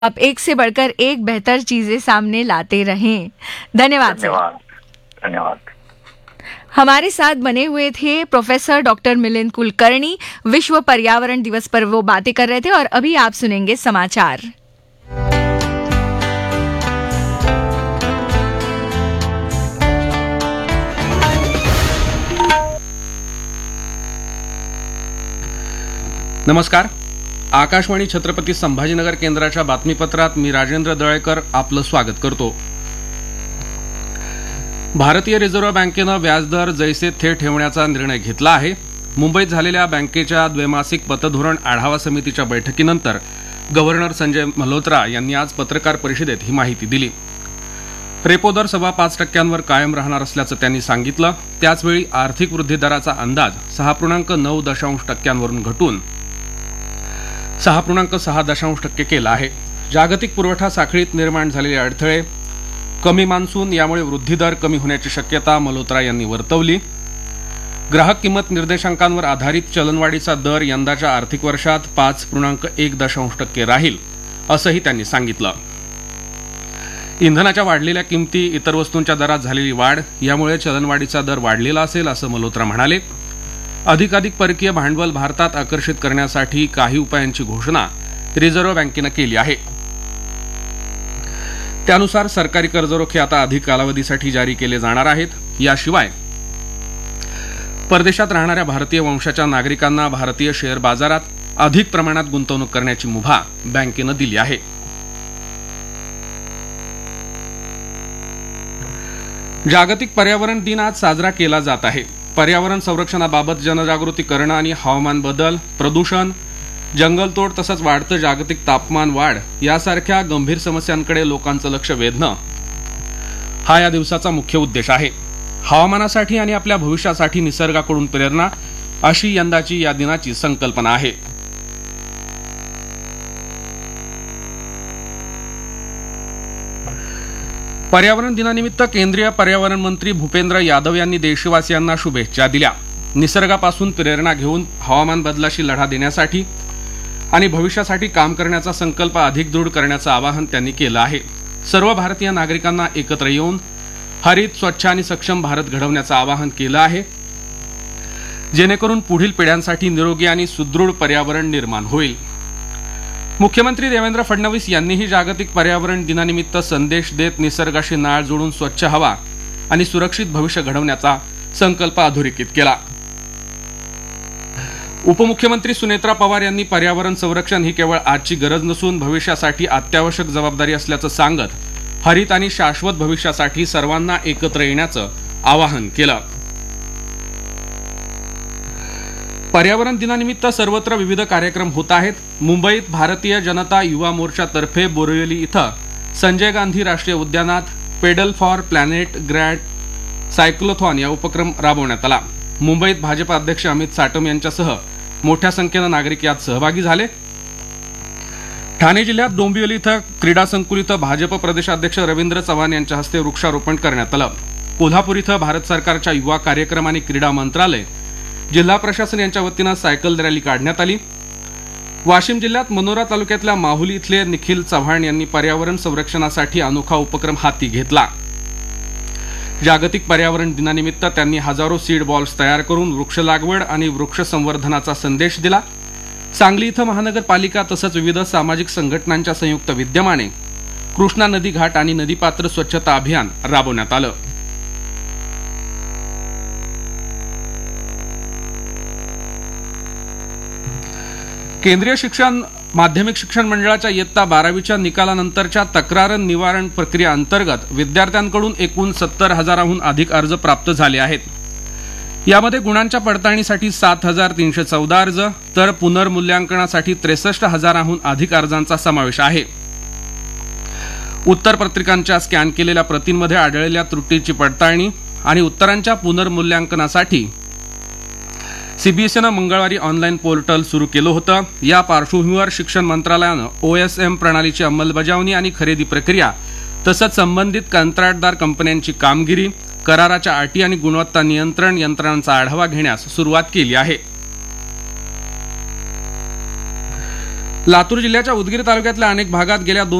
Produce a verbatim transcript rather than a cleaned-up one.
आप एक से बढ़कर एक बेहतर चीजें सामने लाते रहें। धन्यवाद सर। धन्यवाद धन्यवाद। हमारे साथ बने हुए थे प्रोफेसर डॉक्टर मिलिंद कुलकर्णी। विश्व पर्यावरण दिवस पर वो बातें कर रहे थे और अभी आप सुनेंगे समाचार। नमस्कार, आकाशवाणी छत्रपती संभाजीनगर केंद्राच्या बातमीपत्रात मी राजेंद्र दळेकर आपलं स्वागत करतो। भारतीय रिझर्व्ह बँकेनं व्याजदर जैसे थे ठेवण्याचा निर्णय घेतला आहे। मुंबईत झालेल्या बँकेच्या द्वैमासिक पतधोरण आढावा समितीच्या बैठकीनंतर गव्हर्नर संजय मल्होत्रा यांनी आज पत्रकार परिषदेत ही माहिती दिली। रेपो दर सव्वा पाच टक्क्यांवर कायम राहणार असल्याचं त्यांनी सांगितलं। त्याचवेळी आर्थिक वृद्धी दराचा अंदाज सहा पूर्णांक नऊ दशांश टक्क्यांवरून घटून सहा पूर्णांक सहा दशांश टक्के केला आहे। जागतिक पुरवठा साखळीत निर्माण झालेले अडथळे, कमी मान्सून यामुळे वृद्धी दर कमी होण्याची शक्यता मल्होत्रा यांनी वर्तवली। ग्राहक किंमत निर्देशांकांवर आधारित चलनवाढीचा दर यंदाच्या आर्थिक वर्षात पाच पूर्णांक एक दशांश टक्के राहील असंही त्यांनी सांगितलं। इंधनाच्या वाढलेल्या किमती, इतर वस्तूंच्या दरात झालेली वाढ यामुळे चलनवाढीचा दर वाढलेला असेल असं मल्होत्रा म्हणाले। अधिकाधिक परकीय भांडवल भारतात आकर्षित करण्यासाठी काही उपायांची घोषणा रिझर्व्ह बँकेनं केली आहे। त्यानुसार सरकारी कर्जरोखे आता अधिक कालावधीसाठी जारी केले जाणार आहेत। याशिवाय परदेशात राहणाऱ्या भारतीय वंशाच्या नागरिकांना भारतीय शेअर बाजारात अधिक प्रमाणात गुंतवणूक करण्याची मुभा बँकेनं दिली आहे। जागतिक पर्यावरण दिन आज साजरा केला जात आहे। पर्यावरण संरक्षणाबाबत जनजागृती करणं आणि हवामान बदल, प्रदूषण, जंगलतोड तसंच वाढतं जागतिक तापमान वाढ यासारख्या गंभीर समस्यांकडे लोकांचं लक्ष वेधणं हा या दिवसाचा मुख्य उद्देश आहे। हवामानासाठी आणि आपल्या भविष्यासाठी निसर्गाकडून प्रेरणा अशी यंदाची या दिनाची संकल्पना आहे। पर्यावरण दिनानिमित्त केंद्रीय पर्यावरण मंत्री भूपेंद्र यादव यांनी देशवासियांना शुभेच्छा दिल्या। निसर्गापासून प्रेरणा घेऊन हवामान बदलाशी लढा देण्यासाठी आणि भविष्यासाठी काम करण्याचा संकल्प अधिक दृढ करण्याचं आवाहन त्यांनी केलं आहे। सर्व भारतीय नागरिकांना एकत्र येऊन हरित, स्वच्छ आणि सक्षम भारत घडवण्याचं आवाहन केलं आहे, जेणेकरून पुढील पिढ्यांसाठी निरोगी आणि सुदृढ पर्यावरण निर्माण होईल। मुख्यमंत्री देवेंद्र फडणवीस यांनीही जागतिक पर्यावरण दिनानिमित्त संदेश देत निसर्गाशी नाळ जोडून स्वच्छ हवा आणि सुरक्षित भविष्य घडवण्याचा संकल्प अधोरेखित केला। उपमुख्यमंत्री सुनेत्रा पवार यांनी पर्यावरण संरक्षण ही केवळ आजची गरज नसून भविष्यासाठी अत्यावश्यक जबाबदारी असल्याचं सांगत हरित आणि शाश्वत भविष्यासाठी सर्वांना एकत्र येण्याचं आवाहन केलं। पर्यावरण दिनानिमित्त सर्वत्र विविध कार्यक्रम होत आहेत। मुंबईत भारतीय जनता युवा मोर्चातर्फे बोरिवली इथं संजय गांधी राष्ट्रीय उद्यानात pedal for planet grand cyclothon या उपक्रम राबवण्यात आला। मुंबईत भाजप अध्यक्ष अमित साटम यांच्यासह मोठ्या संख्येनं नागरिक यात सहभागी झाले। ठाणे जिल्ह्यात डोंबिवली इथं क्रीडा संकुल इथं भाजप प्रदेशाध्यक्ष रवींद्र चव्हाण यांच्या हस्ते वृक्षारोपण करण्यात आलं। कोल्हापूर इथं भारत सरकारच्या युवा कार्यक्रम आणि क्रीडा मंत्रालय, जिल्हा प्रशासन यांच्या वतीनं सायकल रॅली काढण्यात आली। वाशिम जिल्ह्यात मनोरा तालुक्यातल्या माहुली इथले निखिल चव्हाण यांनी पर्यावरण संरक्षणासाठी अनोखा उपक्रम हाती घेतला। जागतिक पर्यावरण दिनानिमित्त त्यांनी हजारो सीड बॉल्स तयार करून वृक्ष लागवड आणि वृक्ष संवर्धनाचा संदेश दिला। सांगली इथं महानगरपालिका तसंच विविध सामाजिक संघटनांच्या संयुक्त विद्यमाने कृष्णा नदी घाट आणि नदीपात्र स्वच्छता अभियान राबवण्यात आलं। केंद्रीय शिक्षण माध्यमिक शिक्षण मंडळाच्या इयत्ता बारावीच्या निकालानंतरच्या तक्रार निवारण प्रक्रिया अंतर्गत विद्यार्थ्यांकडून एकूण सत्तर हजाराहून अधिक अर्ज प्राप्त झाले आहेत। यामध्ये गुणांच्या पडताळणीसाठी सात हजार तीनशे चौदा अर्ज तर पुनर्मूल्यांकनासाठी त्रेसष्ट हजाराहून अधिक अर्जांचा समावेश आहे। उत्तरपत्रिकांच्या स्कॅन केलेल्या प्रतींमध्ये आढळलेल्या त्रुटीची पडताळणी आणि उत्तरांच्या पुनर्मूल्यांकनासाठी सीबीएसईनं मंगळवारी ऑनलाईन पोर्टल सुरू केलं होतं। या पार्श्वभूमीवर शिक्षण मंत्रालयानं ओएसएम प्रणालीची अंमलबजावणी आणि खरेदी प्रक्रिया तसंच संबंधित कंत्राटदार कंपन्यांची कामगिरी, कराराच्या अटी आणि गुणवत्ता नियंत्रण यंत्रणांचा आढावा घेण्यास सुरुवात केली आहे। लातूर जिल्ह्याच्या उदगीर तालुक्यातल्या अनेक भागात गेल्या दोन